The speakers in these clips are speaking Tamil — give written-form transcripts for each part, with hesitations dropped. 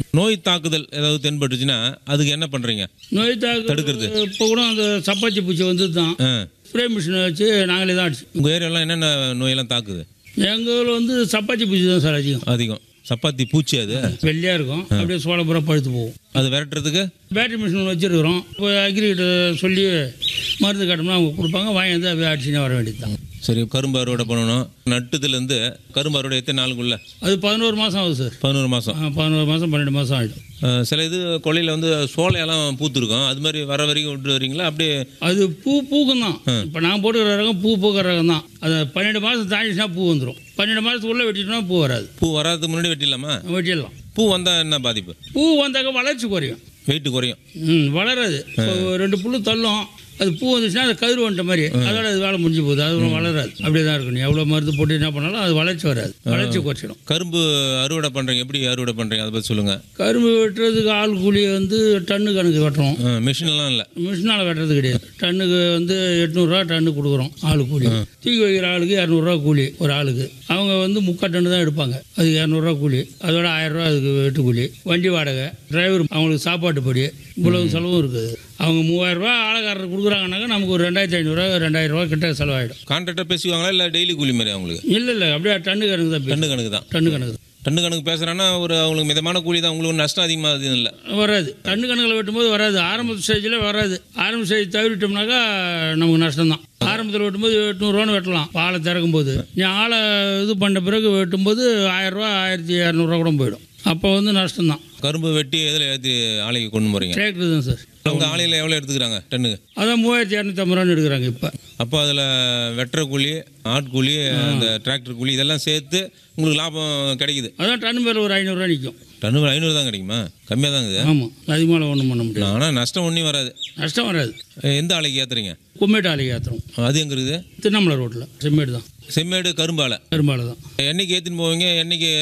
நோய் தாக்குதல் ஏதாவது தென்பட்டுச்சுன்னா அதுக்கு என்ன பண்ணுறீங்க? நோய் தடுக்கிறது இப்போ கூட அந்த சப்பாத்தி பூச்சி வந்து தான் ஸ்ப்ரே மிஷினை வச்சு நாங்களே தான் அடிச்சு. உங்கள் ஏரியாலாம் என்னென்ன நோயெல்லாம் தாக்குது? எங்கள் ஊரில் வந்து சப்பாத்தி பூச்சி தான் சார் அதிகம். சப்பாத்தி பூச்சி அது வெள்ளையாக இருக்கும், அப்படியே சோளப்புறம் பழுத்து போகும். அது விரட்டுறதுக்கு பேட்டரி மிஷின் வச்சுருக்கிறோம். இப்போ அக்ரிகிட்ட சொல்லி மருந்து காட்டோம்னா அவங்க கொடுப்பாங்க, வாங்கி வந்து அப்படியே அடிச்சுனே வர வேண்டியது தான். சரி, கரும்பு அறுவடை பண்ணணும். நட்டுதுலேருந்து கரும்பு அறுவடை எத்தனை நாளுக்குள்ள? அது 11 மாதம் ஆகுது சார். 11 மாதம். 11 மாதம் 12 மாதம் ஆகிடும். சில இது கொள்ளையில் வந்து சோலையெல்லாம் பூத்துருக்கும், அது மாதிரி வர வரைக்கும் விட்டு வரீங்களா? அப்படியே அது பூக்கும் தான். இப்போ நான் போட்டுக்கிற ரகம் பூக்கிற ரகம் தான். அது 12 மாதம் தாண்டிச்சுன்னா பூ வந்துடும். 12 மாதத்துக்குள்ளே வெட்டிட்டோம்னா பூ வராது. பூ வராதுக்கு முன்னாடி வெட்டிடலாமா? வெட்டிடலாம். பூ வந்தால் என்ன பாதிப்பு? பூ வந்தாக்க வளர்ச்சி குறையும், வெயிட்டு குறையும். வளராது. இப்போ 2 புல்லு தள்ளும், அது பூ வந்துச்சுன்னா அது கதிர் வந்துட்ட மாதிரி அதோட அது வேலை முடிஞ்சு போகுது. அது வளராது, அப்படியே தான் இருக்கும். நீ எவ்வளோ மருந்து போட்டு என்ன பண்ணாலும் அது வளர்ச்சி வராது, வளர்ச்சி குறைச்சிடும். கரும்பு அறுவடை பண்ணுறீங்க, எப்படி அறுவடை பண்ணுறீங்க அதை பற்றி சொல்லுங்கள். கரும்பு வெட்டுறதுக்கு ஆள் கூலி வந்து டன்னு கணக்கு வெட்டுறோம். மிஷின்லாம் இல்லை, மிஷினால் வெட்டுறது கிடையாது. டன்னுக்கு வந்து 800 ரூபா டன்னு கொடுக்குறோம் ஆள் கூலி. தூக்கி வைக்கிற ஆளுக்கு 200 ரூபா கூலி ஒரு ஆளுக்கு. அவங்க வந்து 3/4 டன்னு தான் எடுப்பாங்க, அதுக்கு 200 ரூபா கூலி. அதோட 1000 ரூபா அதுக்கு வெட்டு கூலி, வண்டி வாடகை, டிரைவர் அவங்களுக்கு சாப்பாட்டு படி, இவ்வளவு செலவும் இருக்குது. அவங்க 3000 ரூபா ஆளக்காரர் கொடுக்குறாங்கன்னாக்கா நமக்கு ஒரு 2500 ரூபா 2000 ரூபா கிட்ட செலவாயிடும். கான்ட்ராக்டர் பேசிக்குவாங்களா இல்லை டெய்லி கூலி மாதிரி அவங்களுக்கு? இல்லை அப்படியே டன்னு கணக்கு தான். டன்னு கணக்கு தான். டன்னு கணக்கு பேசுகிறேன்னா ஒரு அவங்களுக்கு மிதமான கூலி தான். உங்களுக்கு நஷ்டம் அதிகமாக இல்லை? வராது. டன்னு கணக்கில் வெட்டும்போது வராது. ஆரம்ப ஸ்டேஜில் வராது. ஆரம்ப ஸ்டேஜ் தவிர்த்தோம்னாக்கா நமக்கு நஷ்டம் தான். ஆரம்பத்தில் வெட்டும்போது 800 ரூபான்னு வெட்டலாம். ஆளை திறக்கும் போது நீ ஆளை இது பண்ண பிறகு வெட்டும்போது 1000 ரூபா 1200 ரூபா கூட போயிடும். அப்போ வந்து நஷ்டம் தான். கரும்பு வெட்டி எதில் ஏற்றி ஆலைக்கு கொண்டு போகிறீங்க? டிராக்டர் தான் சார். அவங்க ஆலையில் எவ்வளோ எடுத்துக்கிறாங்க டன்னுக்கு? அதான் 3250 ரூபான்னு எடுக்கிறாங்க இப்போ. அப்போ அதில் வெட்டுற கூலி, ஆட்கூலி, அந்த டிராக்டர் கூலி இதெல்லாம் சேர்த்து உங்களுக்கு லாபம் கிடைக்குது. அதான் டன் மேலே ஒரு 500 ரூபா நிற்கும். டன்னு 500 தான் கிடைக்குமா? கம்மியாக தான் இருக்குது. ஆமாம், அதிகமாக ஒன்றும் பண்ண முடியாது. ஆனால் நஷ்டம் ஒன்றும் வராது. நஷ்டம் வராது. எந்த ஆலைக்கு ஏற்றுறீங்க? கும்மேட்டு ஆலைக்கு ஏற்றுறோம். அது எங்கே இருக்குது? திருவண்ணாமலை ரோட்டில் செம்மேடு தான். செம்மேடு கரும்பாலை? கரும்பாலை தான். என்னைக்கு ஏற்றின்னு போவீங்க? என்னைக்கு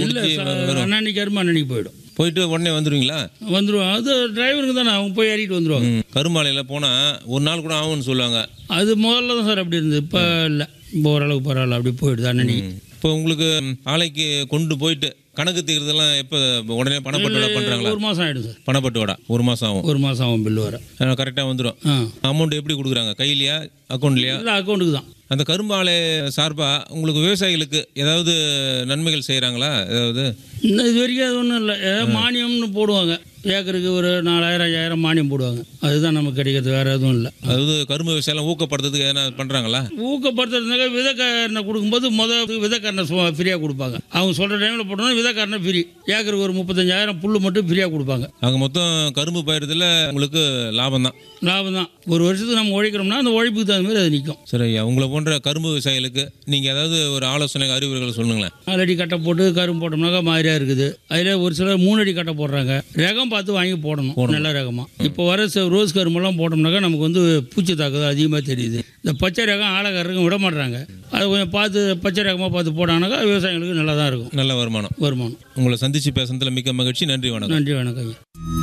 அன்னைக்கு கரும்பு அன்னைக்கு போயிடும். போயிட்டு உடனே வந்துடுவீங்களா? வந்துடுவோம். அது டிரைவருக்கு தானே, அவங்க போய் ஏறிட்டு வந்துடுவாங்க. கரும்பாலையில் போனால் ஒரு நாள் கூட ஆகும்னு சொல்லுவாங்க. அது முதல்ல தான் சார் அப்படி இருந்தது, இப்போ இல்லை. இப்போ ஓரளவுக்கு பரவாயில்ல, அப்படி போயிடுது அன்னைக்கு. இப்போ உங்களுக்கு ஆலைக்கு கொண்டு போயிட்டு கணக்கு தீர்றதெல்லாம் எப்போ? உடனே பணப்பட்டுவாடா பண்ணுறாங்களா? 1 மாதம் ஆகிடும் சார். பணப்பட்டுவாடா 1 மாதம் ஆகும். 1 மாதம் ஆகும் பில்லு வர. கரெக்டாக வந்துடும். அமௌண்ட் எப்படி கொடுக்குறாங்க? கையிலையா அக்கௌண்ட்லையா? இல்லை, அக்கௌண்ட்டுக்கு தான். அந்த கரும்பாலை சார்பாக உங்களுக்கு விவசாயிகளுக்கு ஏதாவது நன்மைகள் செய்கிறாங்களா? ஏதாவது இன்னும் இது வரைக்கும் அது ஒன்றும் இல்லை. மானியம்னு போடுவாங்க, ஏக்கருக்கு ஒரு 4000 5000 மானியம் போடுவாங்க. அதுதான் நமக்கு கிடைக்கிறது, வேறு எதுவும் இல்லை. அதாவது கரும்பு விவசாயம் ஊக்கப்படுத்துறதுக்கு எதனா பண்ணுறாங்களா? ஊக்கப்படுத்துறதுனாக்க விதைக்காரனை கொடுக்கும்போது விதைக்காரனை ஃப்ரீயாக கொடுப்பாங்க. அவங்க சொல்கிற டைமில் போட்டோம்னா விதைக்காரனை ஃப்ரீ. ஏக்கருக்கு ஒரு 35,000 புல் மட்டும் ஃப்ரீயாக கொடுப்பாங்க. அவங்க மொத்தம் கரும்பு பயிரத்தில் உங்களுக்கு லாபம் தான். லாபம் தான். ஒரு வருஷத்துக்கு நம்ம உழைக்கிறோம்னா அந்த உழைப்புக்கு தகுந்த மாதிரி அது நிற்கும். சரி ஐயா, உங்களை போன்ற கரும்பு விவசாயிகளுக்கு நீங்கள் ஏதாவது ஒரு ஆலோசனை அறிவுரைகளை சொல்லுங்களேன். 4 அடி கட்டை போட்டு கரும்பு போட்டோம்னாக்கா மாதிரியாக இருக்குது. அதில் ஒரு சிலர் 3 அடி கட்டை போடுறாங்க. ரகம் பார்த்து வாங்கி போடணும், நல்ல ரகமாக. இப்போ வர ரோஸ் கரும்பெல்லாம் போட்டோம்னாக்கா நமக்கு வந்து பூச்சி தாக்குதல் அதிகமாக தெரியுது. இந்த பச்சை ரகம் ஆழக்காரங்க விட மாட்டாங்க. அதை கொஞ்சம் பார்த்து பச்சை ரகமாக பார்த்து போட்டாங்கனாக்கா விவசாயிகளுக்கு நல்லா தான் இருக்கும், நல்ல வருமானம். உங்களை சந்தித்து பேசுனதில் மிக்க மகிழ்ச்சி. நன்றி, வணக்கம். நன்றி, வணக்கம்.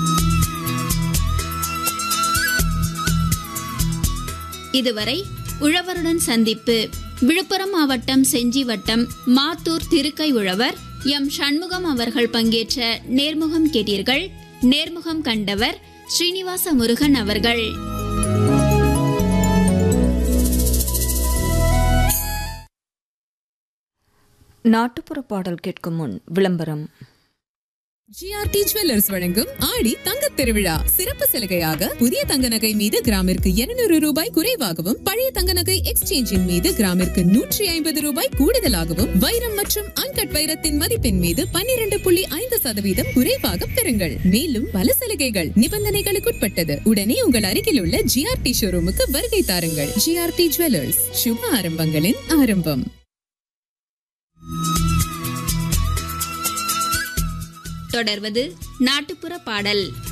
இதுவரை உழவருடன் சந்திப்பு. விழுப்புரம் மாவட்டம் செஞ்சி வட்டம் மாத்தூர் திருக்கை உழவர் எம் சண்முகம் அவர்கள் பங்கேற்ற நேர்முகம் கேட்டீர்கள். நேர்முகம் கண்டவர் ஸ்ரீனிவாச முருகன் அவர்கள். நாட்டுப்புற பாடல் கேட்கும் முன் விளம்பரம். ஜிஆர்டி ஜுவல்லர்ஸ் வழங்கும் ஆடி தங்கத் திருவிழா சிறப்பு சலுகையாக புதிய தங்க நகை மீது கிராமிற்கு 200 ரூபாய் குறைவாகவும், பழைய தங்க நகை எக்ஸ்சேஞ்சின் மீது கிராமிற்கு 150 ரூபாய் கூடுதலாகவும், வைரம் மற்றும் அன்கட் வைரத்தின் மதிப்பின் மீது 12.5% குறைவாக பெறுங்கள். மேலும் பல சலுகைகள் நிபந்தனைகளுக்குட்பட்டது. உடனே உங்கள் அருகில் உள்ள ஜிஆர்டி ஷோரூமுக்கு வருகை தாருங்கள். ஜிஆர்டி ஜுவல்லர்ஸ், சுப ஆரம்பங்களின் ஆரம்பம். தொடர்வது நாட்டுப்புற பாடல்.